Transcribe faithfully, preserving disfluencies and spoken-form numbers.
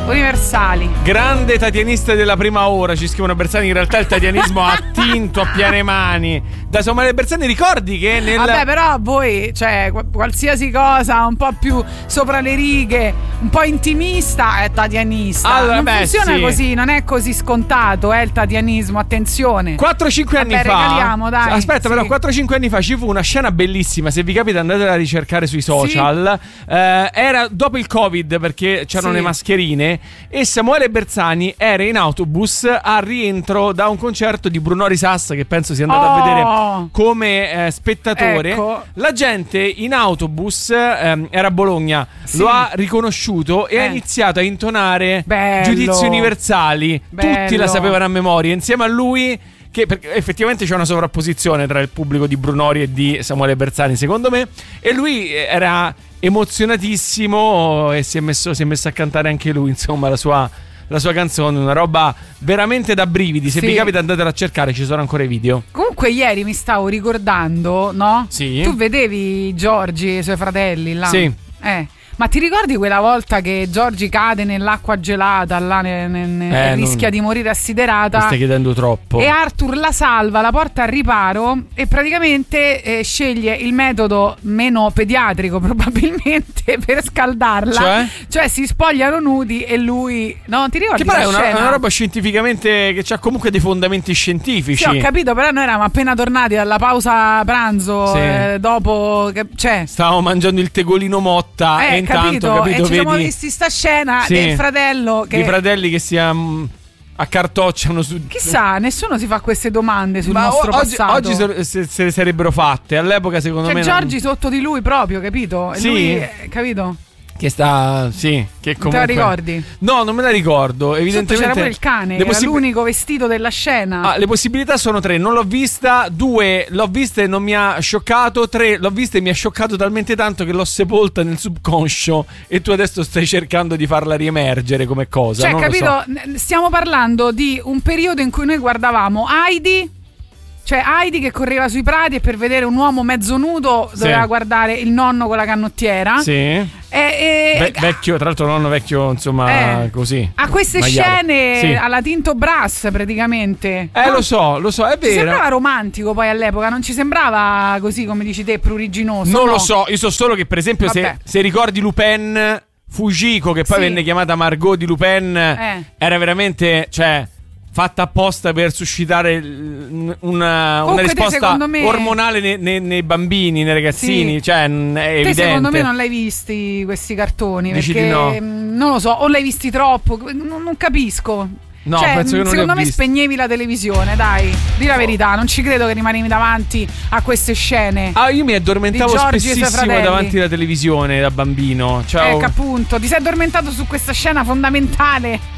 universali. Grande tatianista della prima ora, ci scrivono Bersani. In realtà il tatianismo ha attinto a piene mani. Da Samuele Bersani, ricordi che nel... Vabbè, però voi, cioè, qualsiasi cosa un po' più sopra le righe, un po' intimista, è tatianista. Allora, non beh, funziona sì. così, non è così scontato, è il tatianismo, attenzione. quattro cinque anni Vabbè, fa regaliamo, dai. Aspetta, Sì. però quattro cinque anni fa ci fu una scena bellissima. Se vi capita andatela a ricercare sui social. Sì. eh, Era dopo il Covid, perché c'erano Sì. le mascherine. E Samuele Bersani era in autobus a rientro da un concerto di Bruno Risassa, che penso sia andato Oh. a vedere come eh, spettatore. Ecco. La gente in autobus, ehm, era a Bologna, Sì. lo ha riconosciuto e Eh. ha iniziato a intonare Bello. Giudizi universali. Bello. Tutti la sapevano a memoria. Insieme a lui, che perché effettivamente c'è una sovrapposizione tra il pubblico di Brunori e di Samuele Bersani, secondo me, e lui era emozionatissimo e si è messo, si è messo a cantare anche lui, insomma, la sua, la sua canzone, una roba veramente da brividi. Se Sì. vi capita andatelo a cercare, ci sono ancora i video. Comunque ieri mi stavo ricordando, no? Sì. Tu vedevi Giorgi e i suoi fratelli là? Sì. Eh. Ma ti ricordi quella volta che Giorgi cade nell'acqua gelata là ne, ne, ne, Eh, e rischia non- di morire assiderata? Mi stai chiedendo troppo. E Arthur la salva, la porta al riparo e praticamente eh, sceglie il metodo meno pediatrico probabilmente per scaldarla. Cioè? Cioè si spogliano nudi e lui... No, ti ricordi Che però la è una, scena? è una roba scientificamente che ha comunque dei fondamenti scientifici. Sì, ho capito, però noi eravamo appena tornati dalla pausa pranzo, Sì. eh, dopo... che- Cioè... Stavamo mangiando il tegolino motta Eh, e intanto, capito, capito, e ci siamo vedi visti sta scena Sì. del fratello che... i fratelli che si um, accartocciano su... Chissà, nessuno si fa queste domande sul Ma nostro o- oggi, passato. oggi se, se- se le sarebbero fatte. All'epoca secondo C'è me Giorgi non... sotto di lui proprio, capito? E Sì. lui, eh, capito? Che sta... Sì, che Non comunque... te la ricordi? No, non me la ricordo. Sotto Evidentemente c'era pure il cane, le era possib- l'unico vestito della scena. Ah, le possibilità sono tre. Non l'ho vista. Due, l'ho vista e non mi ha scioccato. Tre, l'ho vista e mi ha scioccato talmente tanto che l'ho sepolta nel subconscio. E tu adesso stai cercando di farla riemergere come cosa. Cioè, non lo capito? so. N- Stiamo parlando di un periodo in cui noi guardavamo Heidi. Cioè Heidi che correva sui prati e per vedere un uomo mezzo nudo Sì. doveva guardare il nonno con la canottiera. Sì. E, e- Ve- vecchio, tra l'altro nonno vecchio, insomma, Eh. così. a queste Magliato. scene Sì. alla Tinto Brass praticamente. Eh, No? lo so, lo so, è Ci sembrava vero. romantico poi all'epoca, non ci sembrava così come dici te, pruriginoso. Non no. lo so, io so solo che per esempio se, Vabbè. se ricordi Lupin Fujiko, che poi Sì. venne chiamata Margot di Lupin, Eh. era veramente, cioè, fatta apposta per suscitare l- una, una Comunque te, risposta secondo me- ormonale nei, nei- nei bambini, nei ragazzini. Sì. Cioè, n- è Te evidente. secondo me non l'hai visti questi cartoni. Dici perché di no? mh, non lo so, o l'hai visti troppo, non, non capisco. No, Cioè, penso che non li secondo ho me visti. spegnevi la televisione, dai, di la verità, non ci credo che rimanevi davanti a queste scene. Ah, io mi addormentavo Di Giorgi e i suoi spessissimo fratelli. davanti alla televisione da bambino. Cioè, Ecco, appunto, ti sei addormentato su questa scena fondamentale